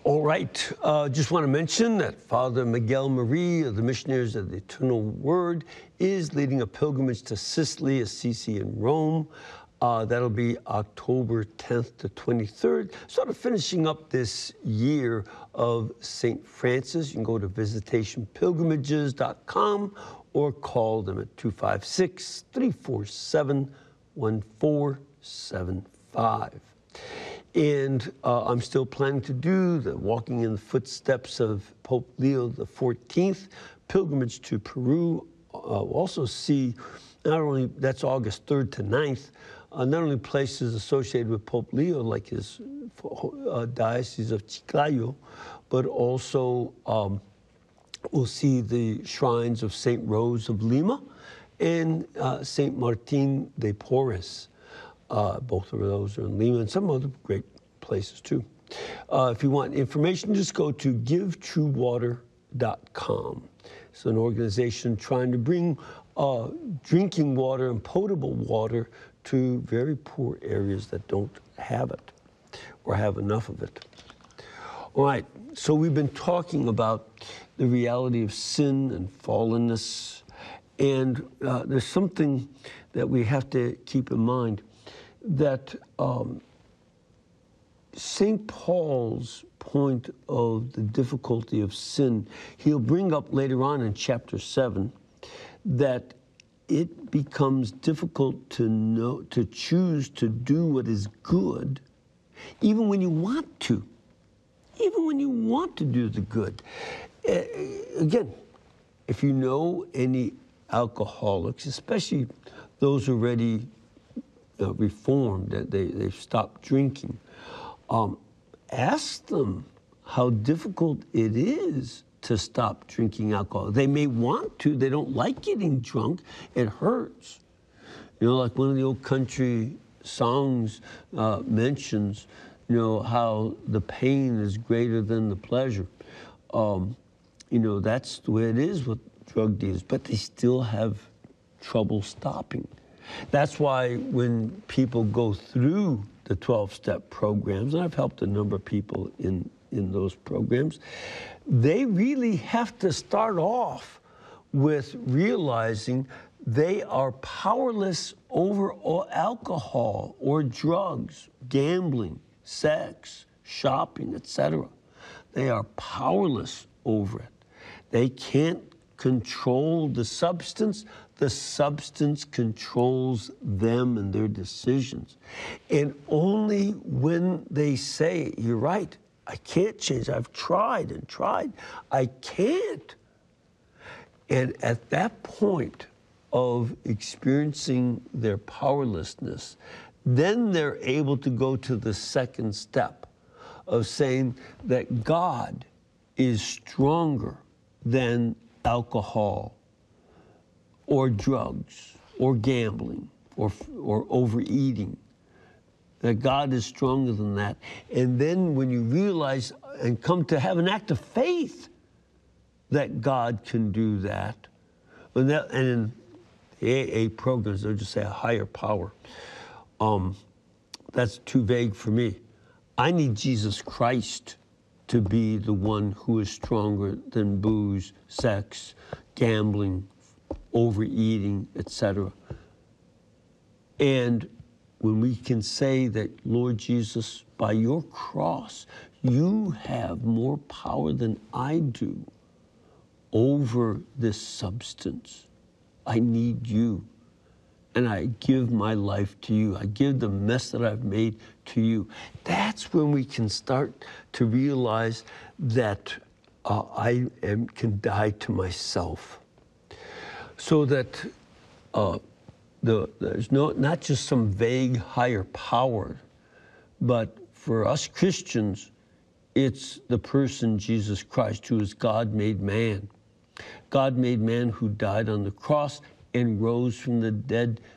All right. Just want to mention that Father Miguel Marie of the Missionaries of the Eternal Word is leading a pilgrimage to Sicily, Assisi, and Rome. That'll be October 10th to 23rd. Sort of finishing up this year of St. Francis. You can go to visitationpilgrimages.com or call them at 256-347-1475. And I'm still planning to do the Walking in the Footsteps of Pope Leo XIV pilgrimage to Peru. We'll also see, not only, that's August 3rd to 9th, not only places associated with Pope Leo, like his Diocese of Chiclayo, but also we'll see the shrines of St. Rose of Lima and St. Martin de Porres. Both of those are in Lima and some other great places too. If you want information, just go to givetruewater.com. It's an organization trying to bring drinking water and potable water to very poor areas that don't have it or have enough of it. All right, so we've been talking about the reality of sin and fallenness, and there's something that we have to keep in mind, that St. Paul's point of the difficulty of sin, he'll bring up later on in chapter 7, that it becomes difficult to choose to do what is good, even when you want to. Even when you want to do the good. Again, if you know any alcoholics, especially those already reformed, that they've stopped drinking, ask them how difficult it is to stop drinking alcohol. They may want to, they don't like getting drunk, it hurts. You know, like one of the old country songs mentions, you know, how the pain is greater than the pleasure. You know, that's the way it is with drug dealers, but they still have trouble stopping. That's why when people go through the 12-step programs, and I've helped a number of people in those programs, they really have to start off with realizing they are powerless over alcohol or drugs, gambling, sex, shopping, etc. They are powerless over it. They can't control the substance controls them and their decisions. And only when they say, you're right, I can't change, I've tried and tried, I can't. And at that point of experiencing their powerlessness, then they're able to go to the second step of saying that God is stronger than alcohol or drugs or gambling or overeating, that God is stronger than that. And then when you realize and come to have an act of faith that God can do that, and in the AA programs, they'll just say a higher power. That's too vague for me. I need Jesus Christ to be the one who is stronger than booze, sex, gambling, overeating, etc. And when we can say that, Lord Jesus, by your cross, you have more power than I do over this substance. I need you. And I give my life to you. I give the mess that I've made to you. That's when we can start to realize that I can die to myself. So that there's not just some vague higher power, but for us Christians, it's the person Jesus Christ, who is God made man. God made man, who died on the cross and rose from the dead